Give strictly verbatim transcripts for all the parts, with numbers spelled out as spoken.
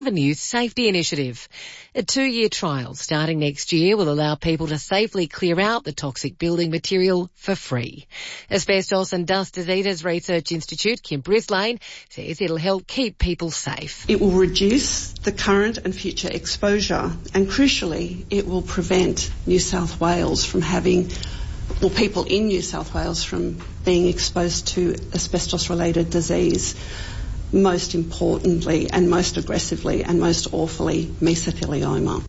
The new safety initiative. A two-year trial starting next year will allow people to safely clear out the toxic building material for free. Asbestos and Dust Diseases Research Institute, Kim Brislane, says it'll help keep people safe. It will reduce the current and future exposure, and crucially, it will prevent New South Wales from having, or people in New South Wales from being exposed to asbestos-related disease. Most importantly and most aggressively and most awfully, mesothelioma.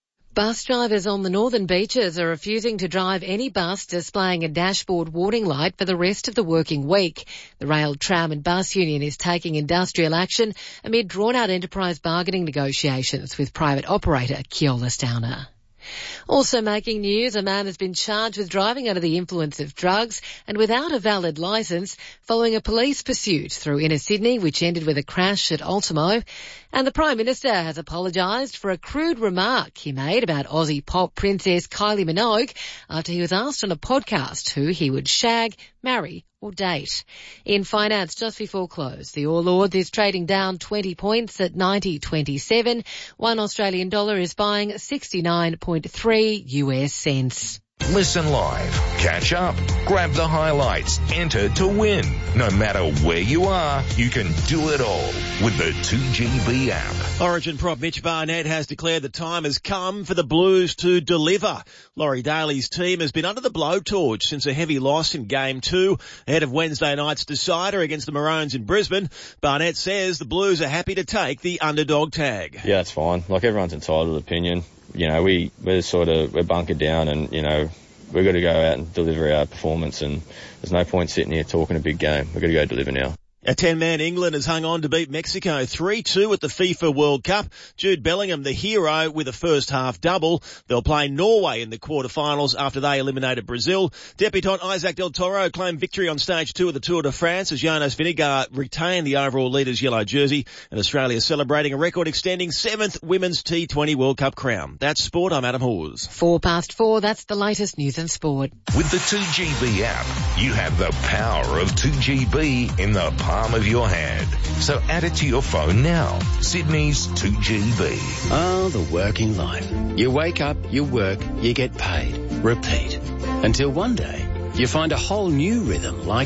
Bus drivers on the northern beaches are refusing to drive any bus displaying a dashboard warning light for the rest of the working week. The Rail, Tram and Bus Union is taking industrial action amid drawn-out enterprise bargaining negotiations with private operator Keolis Downer. Also making news, a man has been charged with driving under the influence of drugs and without a valid licence following a police pursuit through inner Sydney, which ended with a crash at Ultimo. And the Prime Minister has apologised for a crude remark he made about Aussie pop princess Kylie Minogue after he was asked on a podcast who he would shag, marry or date. In finance, just before close, the All Ords is trading down twenty points at ninety twenty-seven. One Australian dollar is buying sixty-nine point three U S cents. Listen live, catch up, grab the highlights, enter to win. No matter where you are, you can do it all with the two G B app. Origin prop Mitch Barnett has declared the time has come for the Blues to deliver. Laurie Daly's team has been under the blowtorch since a heavy loss in Game two ahead of Wednesday night's decider against the Maroons in Brisbane. Barnett says the Blues are happy to take the underdog tag. Yeah, it's fine. Like, everyone's entitled to opinion. You know, we, we're sort of, we're bunkered down and, you know, we've got to go out and deliver our performance, and there's no point sitting here talking a big game. We've got to go deliver now. A ten-man England has hung on to beat Mexico three two at the FIFA World Cup. Jude Bellingham, the hero, with a first-half double. They'll play Norway in the quarterfinals after they eliminated Brazil. Debutant Isaac Del Toro claimed victory on stage two of the Tour de France as Jonas Vingegaard retained the overall leader's yellow jersey. And Australia celebrating a record-extending seventh Women's T twenty World Cup crown. That's sport. I'm Adam Hawes. Four past four, that's the latest news and sport. With the two G B app, you have the power of two G B in the palm of your hand. So add it to your phone now. Sydney's two G B. Oh, the working life. You wake up, you work, you get paid. Repeat. Until one day, you find a whole new rhythm like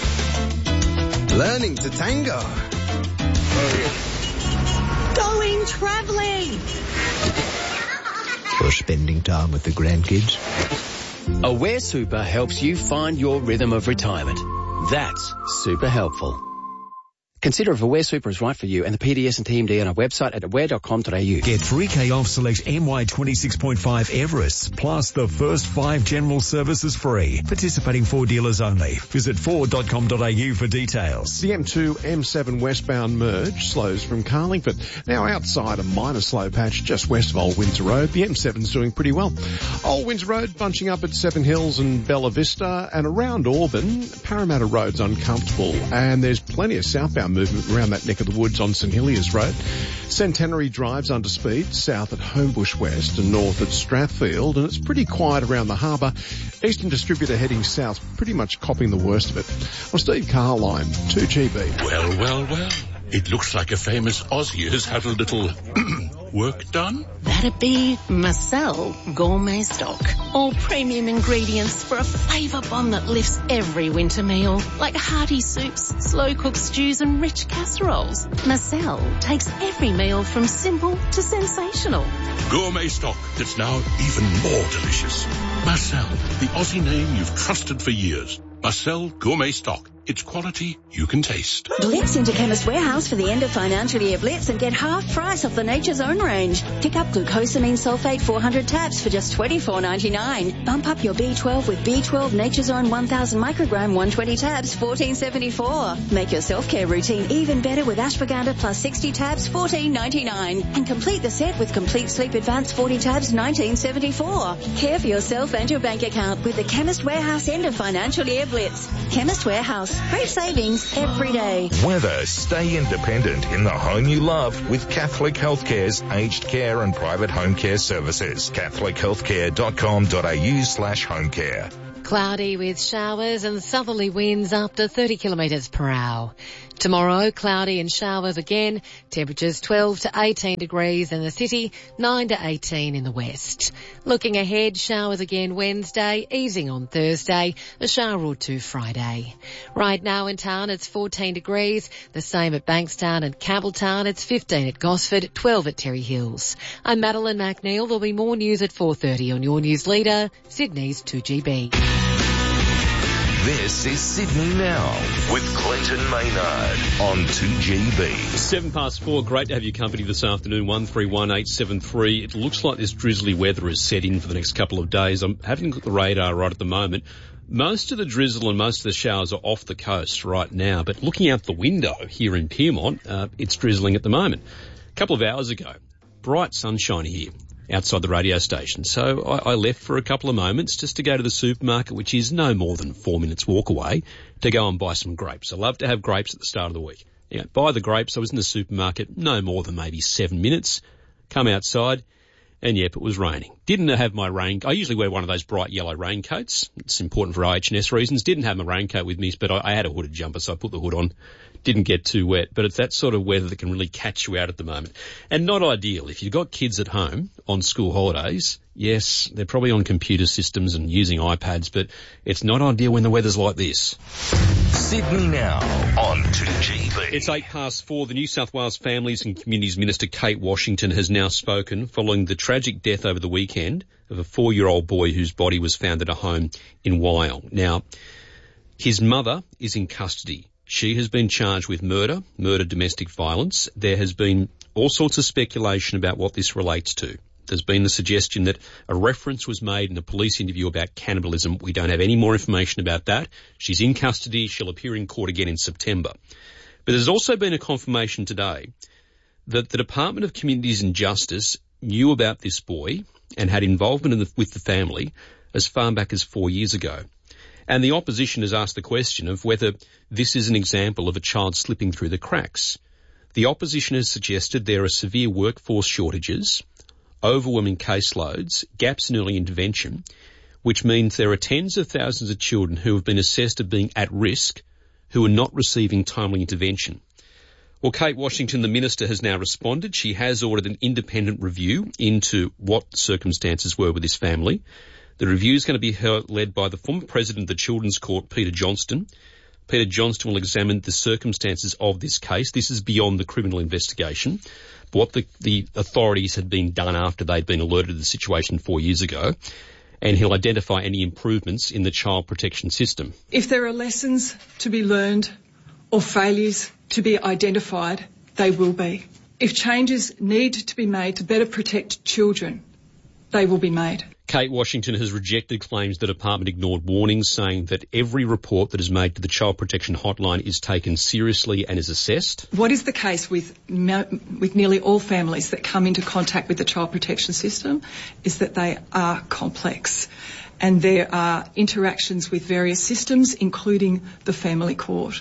learning to tango. Going travelling. Or spending time with the grandkids. Aware Super helps you find your rhythm of retirement. That's super helpful. Consider if Aware Super is right for you and the P D S and T M D on our website at aware dot com dot a u. Get three K off select M Y twenty-six point five Everest, plus the first five general services free. Participating Ford dealers only. Visit ford dot com dot a u for details. The M two M seven westbound merge slows from Carlingford. Now outside a minor slow patch just west of Old Windsor Road. The M seven's doing pretty well. Old Windsor Road bunching up at Seven Hills and Bella Vista, and around Auburn, Parramatta Road's uncomfortable, and there's plenty of southbound movement around that neck of the woods on St Heliers Road. Centenary Drive's under speed south at Homebush West and north at Strathfield, and it's pretty quiet around the harbour. Eastern Distributor heading south, pretty much copying the worst of it. I'm Steve Carline, two G B. Well, well, well. It looks like a famous Aussie has had a little work done. That'd be Marcel Gourmet Stock. All premium ingredients for a flavour bomb that lifts every winter meal. Like hearty soups, slow-cooked stews and rich casseroles. Marcel takes every meal from simple to sensational. Gourmet stock that's now even more delicious. Marcel, the Aussie name you've trusted for years. Marcel Gourmet Stock. It's quality you can taste. Blitz into Chemist Warehouse for the end of financial year blitz and get half price off the Nature's Own range. Pick up glucosamine sulfate four hundred tabs for just twenty-four ninety-nine. Bump up your B twelve with B twelve Nature's Own one thousand microgram one hundred twenty tabs, fourteen seventy-four. Make your self-care routine even better with ashwagandha plus sixty tabs, fourteen ninety-nine. And complete the set with Complete Sleep Advanced forty tabs, nineteen seventy-four. Care for yourself and your bank account with the Chemist Warehouse end of financial year blitz. Chemist Warehouse. Great savings every day. Weather, stay independent in the home you love with Catholic Healthcare's aged care and private home care services. catholic healthcare dot com dot a u slash home care. Cloudy with showers and southerly winds up to thirty kilometres per hour. Tomorrow, cloudy and showers again. Temperatures twelve to eighteen degrees in the city, nine to eighteen in the west. Looking ahead, showers again Wednesday, easing on Thursday, a shower or two Friday. Right now in town, it's fourteen degrees. The same at Bankstown and Campbelltown. It's fifteen at Gosford, twelve at Terry Hills. I'm Madeline McNeil. There'll be more news at four thirty on your news leader, Sydney's two G B. This is Sydney Now with Clinton Maynard on two G B. Seven past four. Great to have your company this afternoon. one three one eight seven three. It looks like this drizzly weather is set in for the next couple of days. I'm having a look at the radar right at the moment. Most of the drizzle and most of the showers are off the coast right now, but looking out the window here in Pyrmont, uh, it's drizzling at the moment. A couple of hours ago, bright sunshine here outside the radio station. So I, I left for a couple of moments just to go to the supermarket, which is no more than four minutes walk away, to go and buy some grapes. I love to have grapes at the start of the week. You know, buy the grapes. I was in the supermarket no more than maybe seven minutes. Come outside, and yep, it was raining. Didn't have my rain. I usually wear one of those bright yellow raincoats. It's important for I H and S reasons. Didn't have my raincoat with me, but I, I had a hooded jumper, so I put the hood on. Didn't get too wet, but it's that sort of weather that can really catch you out at the moment. And not ideal. If you've got kids at home on school holidays, yes, they're probably on computer systems and using iPads, but it's not ideal when the weather's like this. Sydney Now on two G B. It's eight past four. The New South Wales Families and Communities Minister Kate Washington has now spoken following the tragic death over the weekend of a four-year-old boy whose body was found at a home in Wyong. Now, his mother is in custody. She has been charged with murder, murder domestic violence. There has been all sorts of speculation about what this relates to. There's been the suggestion that a reference was made in a police interview about cannibalism. We don't have any more information about that. She's in custody. She'll appear in court again in September. But there's also been a confirmation today that the Department of Communities and Justice knew about this boy and had involvement in the, with the family as far back as four years ago. And the opposition has asked the question of whether this is an example of a child slipping through the cracks. The opposition has suggested there are severe workforce shortages, overwhelming caseloads, gaps in early intervention, which means there are tens of thousands of children who have been assessed as being at risk who are not receiving timely intervention. Well, Kate Washington, the minister, has now responded. She has ordered an independent review into what the circumstances were with this family. The review is going to be held, led by the former president of the Children's Court, Peter Johnston. Peter Johnston will examine the circumstances of this case. This is beyond the criminal investigation. What the, the authorities had been done after they'd been alerted to the situation four years ago. And he'll identify any improvements in the child protection system. If there are lessons to be learned or failures to be identified, they will be. If changes need to be made to better protect children, they will be made. Kate Washington has rejected claims the department ignored warnings, saying that every report that is made to the Child Protection Hotline is taken seriously and is assessed. What is the case with with nearly all families that come into contact with the child protection system is that they are complex, and there are interactions with various systems, including the family court.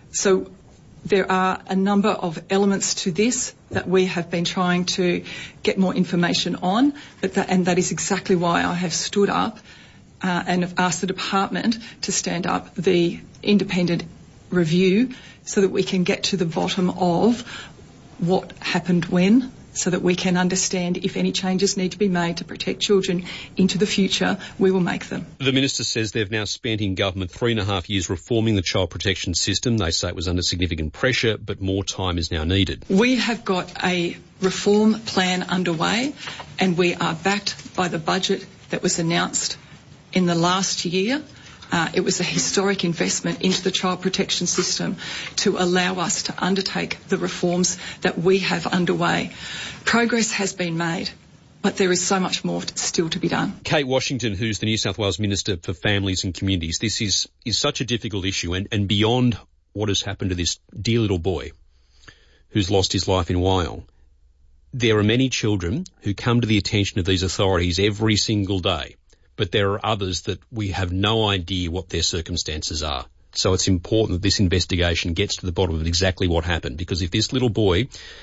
So there are a number of elements to this that we have been trying to get more information on, but that, and that is exactly why I have stood up uh, and have asked the department to stand up the independent review so that we can get to the bottom of what happened when, so that we can understand if any changes need to be made to protect children into the future, we will make them. The minister says they've now spent in government three and a half years reforming the child protection system. They say it was under significant pressure, but more time is now needed. We have got a reform plan underway, and we are backed by the budget that was announced in the last year. Uh, it was a historic investment into the child protection system to allow us to undertake the reforms that we have underway. Progress has been made, but there is so much more still to be done. Kate Washington, who's the New South Wales Minister for Families and Communities, this is, is such a difficult issue, and, and beyond what has happened to this dear little boy who's lost his life in Wyong, there are many children who come to the attention of these authorities every single day. But there are others that we have no idea what their circumstances are. So it's important that this investigation gets to the bottom of exactly what happened, because if this little boy,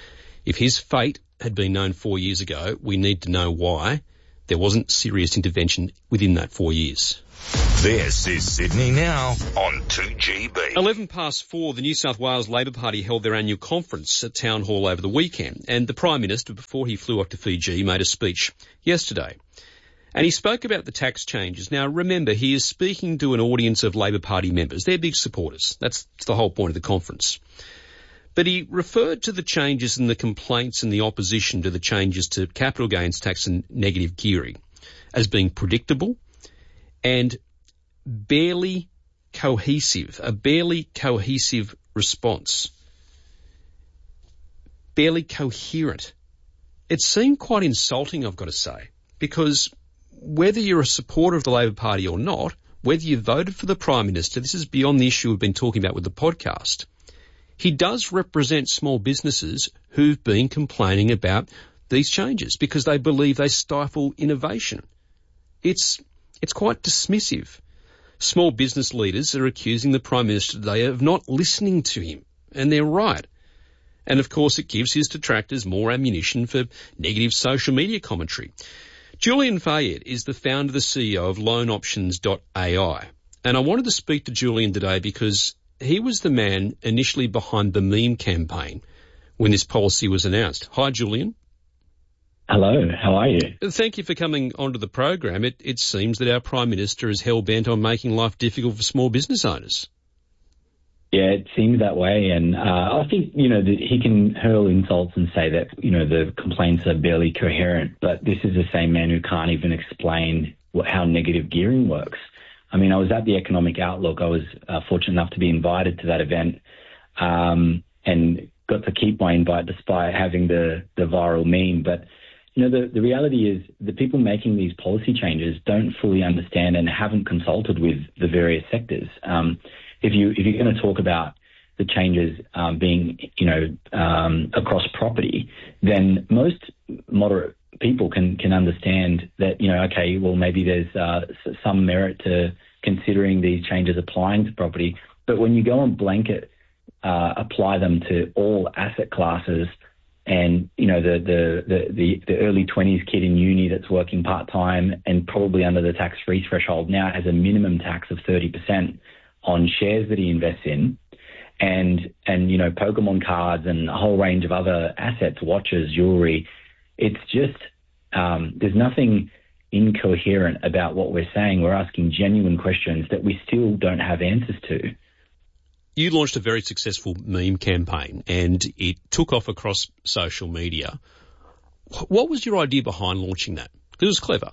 if his fate had been known four years ago, we need to know why there wasn't serious intervention within that four years. This is Sydney Now on two G B. eleven past four, the New South Wales Labor Party held their annual conference at Town Hall over the weekend, and the Prime Minister, before he flew off to Fiji, made a speech yesterday. And he spoke about the tax changes. Now, remember, he is speaking to an audience of Labor Party members. They're big supporters. That's the whole point of the conference. But he referred to the changes and the complaints and the opposition to the changes to capital gains tax and negative gearing as being predictable and barely cohesive, a barely cohesive response. Barely coherent. It seemed quite insulting, I've got to say, because whether you're a supporter of the Labor Party or not, whether you voted for the Prime Minister, this is beyond the issue we've been talking about with the podcast, he does represent small businesses who've been complaining about these changes because they believe they stifle innovation. It's, it's quite dismissive. Small business leaders are accusing the Prime Minister today of not listening to him, and they're right. And of course it gives his detractors more ammunition for negative social media commentary. Julian Fayed is the founder, the C E O of loan options dot A I. And I wanted to speak to Julian today because he was the man initially behind the meme campaign when this policy was announced. Hi, Julian. Hello, how are you? Thank you for coming onto the program. It, it seems that our Prime Minister is hell-bent on making life difficult for small business owners. Yeah, it seems that way, and uh, I think, you know, that he can hurl insults and say that, you know, the complaints are barely coherent, but this is the same man who can't even explain what, how negative gearing works. I mean, I was at the Economic Outlook. I was uh, fortunate enough to be invited to that event um, and got to keep my invite despite having the, the viral meme, but you know, the, the reality is the people making these policy changes don't fully understand and haven't consulted with the various sectors. Um, if you if you're going to talk about the changes um, being, you know, um, across property, then most moderate people can can understand that, you know, okay, well maybe there's uh, some merit to considering these changes applying to property, but when you go and blanket uh, apply them to all asset classes. And, you know, the, the, the, the, the early twenties kid in uni that's working part-time and probably under the tax-free threshold now has a minimum tax of thirty percent on shares that he invests in and, and, you know, Pokemon cards and a whole range of other assets, watches, jewelry. It's just, um, there's nothing incoherent about what we're saying. We're asking genuine questions that we still don't have answers to. You launched a very successful meme campaign and it took off across social media. What was your idea behind launching that? Because it was clever.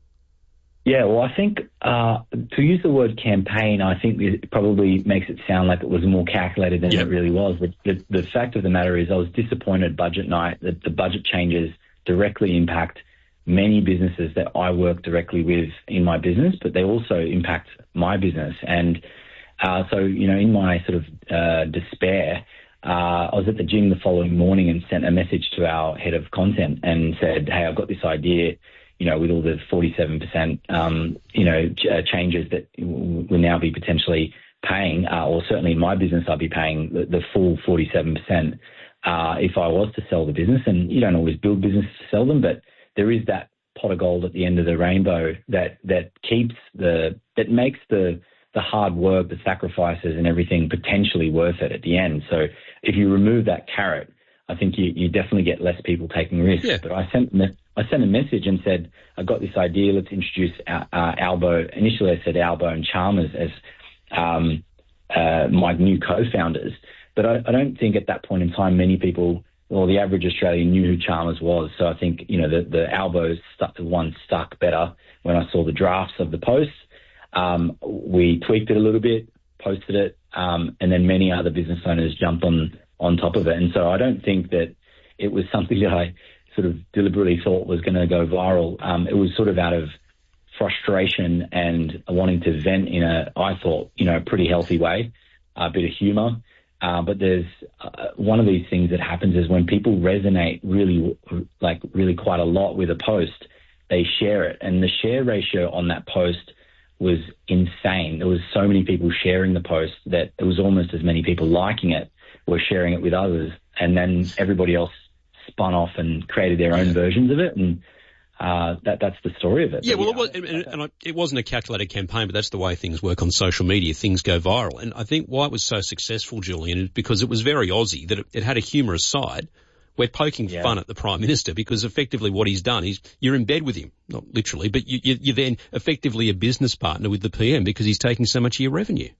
Yeah, well, I think uh, to use the word campaign, I think it probably makes it sound like it was more calculated than yep. it really was. But the, the fact of the matter is I was disappointed budget night that the budget changes directly impact many businesses that I work directly with in my business, but they also impact my business. And Uh, so, you know, in my sort of uh, despair, uh, I was at the gym the following morning and sent a message to our head of content and said, hey, I've got this idea, you know, with all the forty-seven percent, um, you know, ch- uh, changes that will now be potentially paying, uh, or certainly in my business, I'll be paying the, the full forty-seven percent uh, if I was to sell the business. And you don't always build businesses to sell them, but there is that pot of gold at the end of the rainbow that, that keeps the, that makes the, the hard work, the sacrifices and everything potentially worth it at the end. So if you remove that carrot, I think you, you definitely get less people taking risks. Yeah. But I sent I sent a message and said, I've got this idea, let's introduce uh, Albo. Initially I said Albo and Chalmers as um, uh, my new co-founders. But I, I don't think at that point in time many people, or the average Australian, knew who Chalmers was. So I think, you know, the, the Albo stuck, one stuck better when I saw the drafts of the posts. Um, we tweaked it a little bit, posted it, um, and then many other business owners jumped on, on top of it. And so I don't think that it was something that I sort of deliberately thought was going to go viral. Um, it was sort of out of frustration and wanting to vent in a, I thought, you know, a pretty healthy way, a bit of humor. Uh, but there's uh, one of these things that happens is when people resonate really, like really quite a lot with a post, they share it. And the share ratio on that post was insane. There was so many people sharing the post that it was almost as many people liking it were sharing it with others. And then everybody else spun off and created their own versions of it. And uh, that that's the story of it. Yeah, but, well, yeah, it, was, and, and I, it wasn't a calculated campaign, but that's the way things work on social media. Things go viral. And I think why it was so successful, Julian, is because it was very Aussie, that it, it had a humorous side. We're poking Yeah. fun at the Prime Minister because effectively what he's done is you're in bed with him, not literally, but you, you, you're then effectively a business partner with the P M because he's taking so much of your revenue.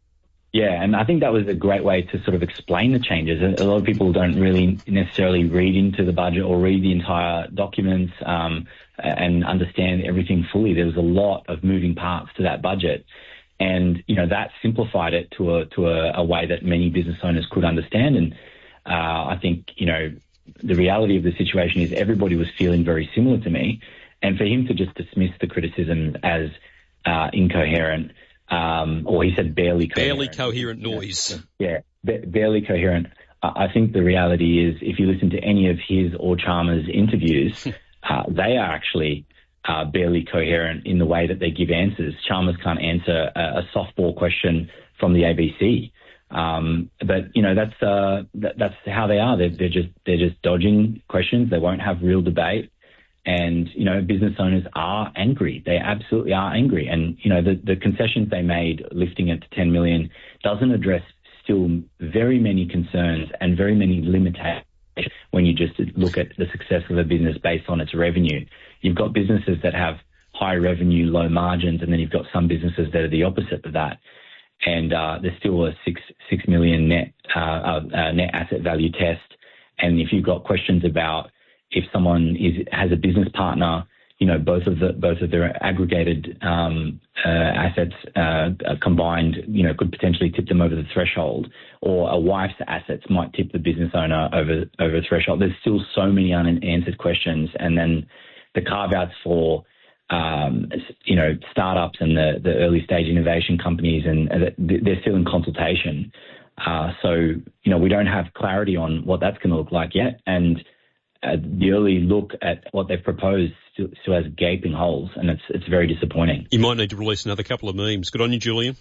Yeah, and I think that was a great way to sort of explain the changes. A lot of people don't really necessarily read into the budget or read the entire documents um, and understand everything fully. There was a lot of moving parts to that budget. And, you know, that simplified it to a to a, a way that many business owners could understand. And uh, I think, you know, the reality of the situation is everybody was feeling very similar to me. And for him to just dismiss the criticism as uh, incoherent, Um, or he said barely coherent. Barely coherent noise. Yeah, ba- barely coherent. I I think the reality is if you listen to any of his or Chalmers' interviews, uh, they are actually uh, barely coherent in the way that they give answers. Chalmers can't answer a, a softball question from the A B C. Um, but, you know, that's uh, that, that's how they are. They're, they're just they're just dodging questions. They won't have real debate. And, you know, business owners are angry. They absolutely are angry. And, you know, the, the concessions they made, lifting it to ten million, doesn't address still very many concerns and very many limitations when you just look at the success of a business based on its revenue. You've got businesses that have high revenue, low margins, and then you've got some businesses that are the opposite of that. And uh, there's still a six six million net uh, uh, net asset value test. And if you've got questions about if someone is has a business partner, you know, both of the both of their aggregated um, uh, assets uh, combined, you know, could potentially tip them over the threshold, or a wife's assets might tip the business owner over over the threshold. There's still so many unanswered questions, and then the carve-outs for um, you know startups and the the early stage innovation companies, and uh, they're still in consultation. Uh, so you know we don't have clarity on what that's going to look like yet, and Uh, the early look at what they've proposed still, still has gaping holes, and it's it's very disappointing. You might need to release another couple of memes. Good on you, Julian.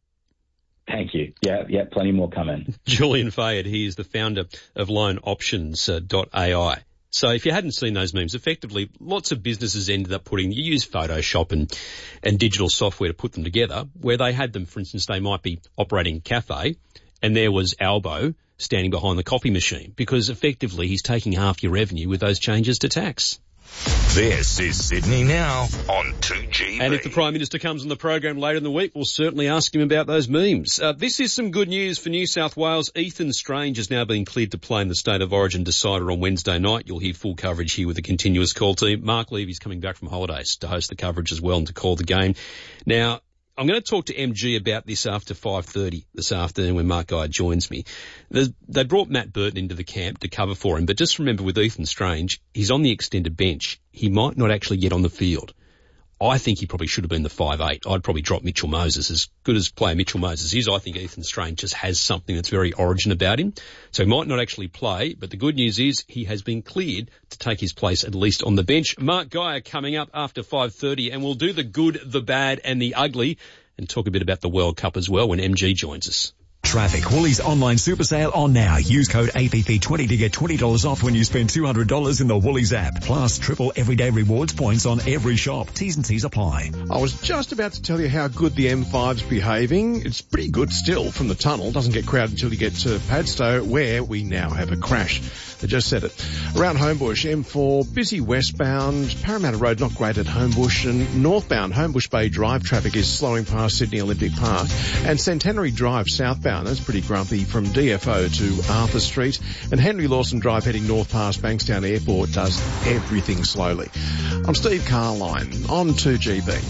Thank you. Yeah, yeah, plenty more coming. Julian Fayed, he is the founder of loan options dot A I. So if you hadn't seen those memes, effectively lots of businesses ended up putting, you use Photoshop and, and digital software to put them together, where they had them, for instance, they might be operating a cafe, and there was Albo standing behind the coffee machine, because effectively he's taking half your revenue with those changes to tax. This is Sydney Now on two G B. And if the Prime Minister comes on the program later in the week, we'll certainly ask him about those memes. Uh, this is some good news for New South Wales. Ethan Strange has now been cleared to play in the State of Origin decider on Wednesday night. You'll hear full coverage here with the continuous call team. Mark Levy's coming back from holidays to host the coverage as well and to call the game. Now, I'm going to talk to M G about this after five thirty this afternoon when Mark Guy joins me. There's, they brought Matt Burton into the camp to cover for him, but just remember with Ethan Strange, he's on the extended bench. He might not actually get on the field. I think he probably should have been the five eight. I'd probably drop Mitchell Moses. As good as player Mitchell Moses is, I think Ethan Strange just has something that's very Origin about him. So he might not actually play, but the good news is he has been cleared to take his place at least on the bench. Mark Guy coming up after five thirty, and we'll do the good, the bad and the ugly and talk a bit about the World Cup as well when M G joins us. Traffic. Woolies online super sale on now. Use code A P P twenty to get twenty dollars off when you spend two hundred dollars in the Woolies app. Plus triple everyday rewards points on every shop. T's and C's apply. I was just about to tell you how good the M five's behaving. It's pretty good still from the tunnel. Doesn't get crowded until you get to Padstow, where we now have a crash. I just said it. Around Homebush, M four, busy westbound. Parramatta Road, not great at Homebush. And northbound, Homebush Bay Drive traffic is slowing past Sydney Olympic Park. And Centenary Drive southbound, that's pretty grumpy from D F O to Arthur Street. And Henry Lawson Drive heading north past Bankstown Airport does everything slowly. I'm Steve Carline on two G B.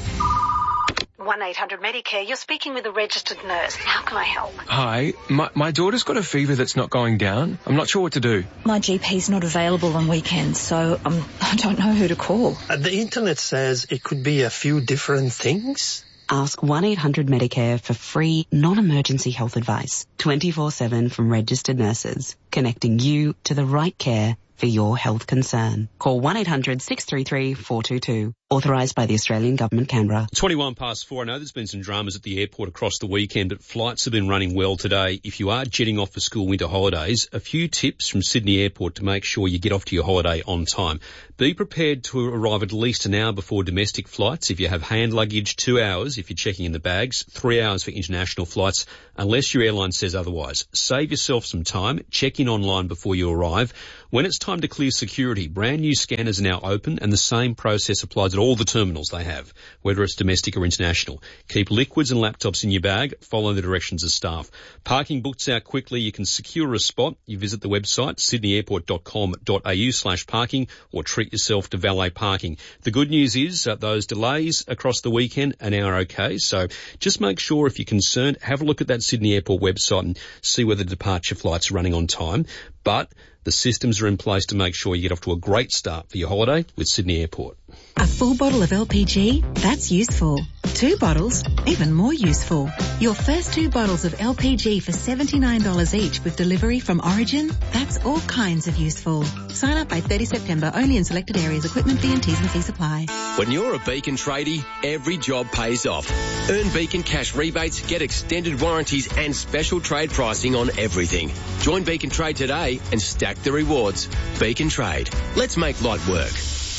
one eight hundred Medicare, you're speaking with a registered nurse. How can I help? Hi, my, my daughter's got a fever that's not going down. I'm not sure what to do. My G P's not available on weekends, so um, I don't know who to call. Uh, the internet says it could be a few different things. Ask one eight hundred Medicare for free, non-emergency health advice. twenty-four seven from registered nurses, connecting you to the right care for your health concern. Call one eight hundred six three three four two two. Authorised by the Australian Government, Canberra. twenty-one past four. I know there's been some dramas at the airport across the weekend, but flights have been running well today. If you are jetting off for school winter holidays, a few tips from Sydney Airport to make sure you get off to your holiday on time. Be prepared to arrive at least an hour before domestic flights. If you have hand luggage, two hours if you're checking in the bags, three hours for international flights, unless your airline says otherwise. Save yourself some time. Check in online before you arrive. When it's time to clear security, brand new scanners are now open and the same process applies at all the terminals they have, whether it's domestic or international. Keep liquids and laptops in your bag. Follow the directions of staff. Parking books out quickly. You can secure a spot. You visit the website sydney airport dot com dot a u slash parking or treat yourself to valet parking. The good news is uh, those delays across the weekend are now okay. So just make sure if you're concerned, have a look at that Sydney Airport website and see whether the departure flight's are running on time. But the systems are in place to make sure you get off to a great start for your holiday with Sydney Airport. A full bottle of L P G? That's useful. Two bottles? Even more useful. Your first two bottles of L P G for seventy-nine dollars each with delivery from Origin? That's all kinds of useful. Sign up by thirty September only in selected areas. Equipment fee and T's and C's apply. When you're a Beacon tradie, every job pays off. Earn Beacon cash rebates, get extended warranties and special trade pricing on everything. Join Beacon Trade today and stack the rewards. Beacon Trade. Let's make light work.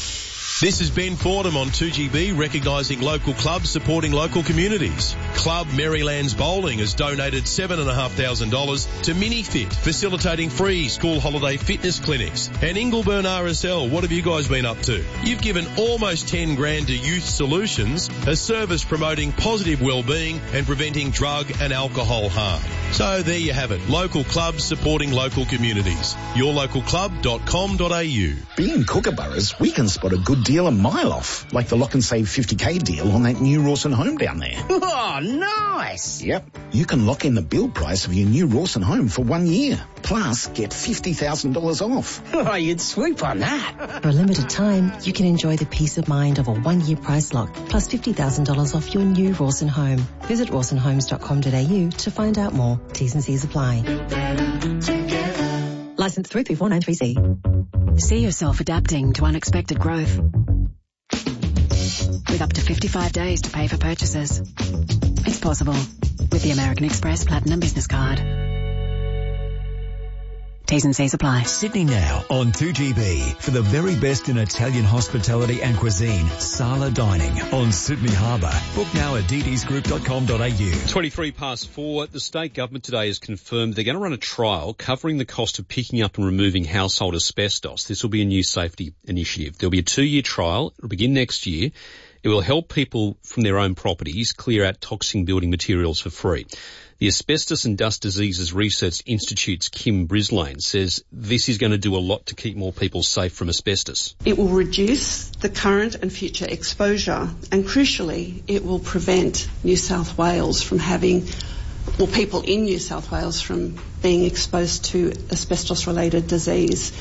This is Ben Fordham on two G B, recognising local clubs supporting local communities. Club Marylands Bowling has donated seven thousand five hundred dollars to MiniFit, facilitating free school holiday fitness clinics. And Ingleburn R S L, what have you guys been up to? You've given almost ten grand to Youth Solutions, a service promoting positive wellbeing and preventing drug and alcohol harm. So there you have it, local clubs supporting local communities. your local club dot com dot a u. Being Kookaburras, we can spot a good deal a mile off, like the lock and save fifty K deal on that new Rawson home down there. Oh, nice! Yep. You can lock in the build price of your new Rawson home for one year. Plus, get fifty thousand dollars off. Oh, you'd swoop on that. For a limited time, you can enjoy the peace of mind of a one-year price lock, plus fifty thousand dollars off your new Rawson home. Visit rawson homes dot com dot a u to find out more. T's and C's apply. Licence three three four nine three C. See yourself adapting to unexpected growth. With up to fifty-five days to pay for purchases. It's possible with the American Express Platinum Business Card. T's and C's apply. Sydney Now on two G B for the very best in Italian hospitality and cuisine. Sala Dining on Sydney Harbour. Book now at d ds group dot com dot a u. twenty-three past four. The state government today has confirmed they're going to run a trial covering the cost of picking up and removing household asbestos. This will be a new safety initiative. There'll be a two-year trial. It'll begin next year. It will help people from their own properties clear out toxic building materials for free. The Asbestos and Dust Diseases Research Institute's Kim Brislane says this is going to do a lot to keep more people safe from asbestos. It will reduce the current and future exposure, and crucially, it will prevent New South Wales from having, or people in New South Wales from being exposed to asbestos-related disease.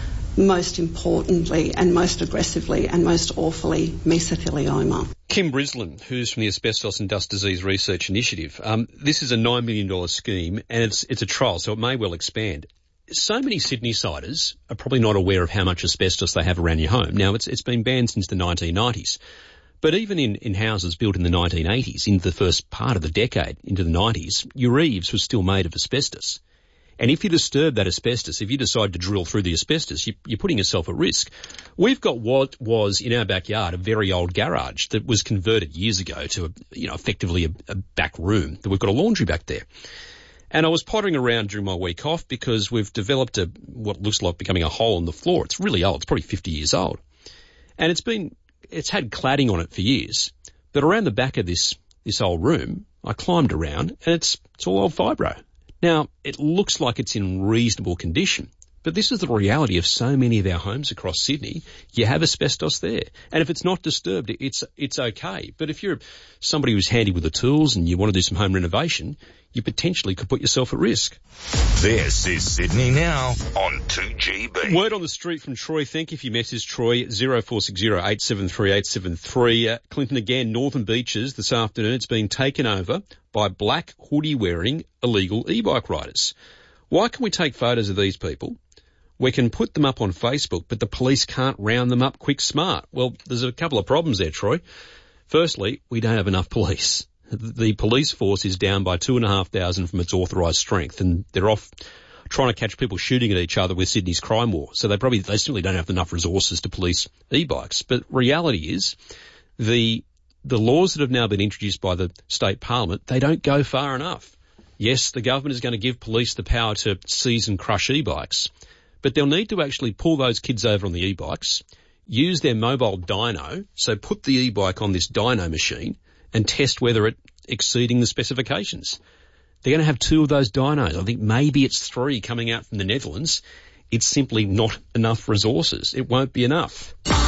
Most importantly and most aggressively and most awfully, mesothelioma. Kim Brislane, who's from the Asbestos and Dust Disease Research Initiative. Um, this is a nine million dollars scheme and it's it's a trial, so it may well expand. So many Sydney-siders are probably not aware of how much asbestos they have around your home. Now, it's it's been banned since the nineteen nineties. But even in, in houses built in the nineteen eighties, in the first part of the decade, into the nineties, your eaves were still made of asbestos. And if you disturb that asbestos, if you decide to drill through the asbestos, you, you're putting yourself at risk. We've got what was in our backyard a very old garage that was converted years ago to, a, you know, effectively a, a back room. That we've got a laundry back there. And I was pottering around during my week off because we've developed a what looks like becoming a hole in the floor. It's really old. It's probably fifty years old. And it's been, it's had cladding on it for years. But around the back of this, this old room, I climbed around and it's, it's all old fibro. Now, it looks like it's in reasonable condition, but this is the reality of so many of our homes across Sydney. You have asbestos there. And if it's not disturbed, it's it's okay. But if you're somebody who's handy with the tools and you want to do some home renovation, you potentially could put yourself at risk. This is Sydney Now on two G B. Word on the street from Troy. Thank you for your message, Troy. zero four six zero eight seven three eight seven three. Uh, Clinton again, Northern Beaches this afternoon. It's being taken over by black hoodie-wearing illegal e-bike riders. Why can we take photos of these people? We can put them up on Facebook, but the police can't round them up quick smart. Well, there's a couple of problems there, Troy. Firstly, we don't have enough police. The police force is down by two and a half thousand from its authorised strength, and they're off trying to catch people shooting at each other with Sydney's crime war. So they probably, they simply don't have enough resources to police e-bikes. But reality is the, the laws that have now been introduced by the state parliament, they don't go far enough. Yes, the government is going to give police the power to seize and crush e-bikes, but they'll need to actually pull those kids over on the e-bikes, use their mobile dyno, so put the e-bike on this dyno machine and test whether it's exceeding the specifications. They're going to have two of those dynos. I think maybe it's three coming out from the Netherlands. It's simply not enough resources. It won't be enough.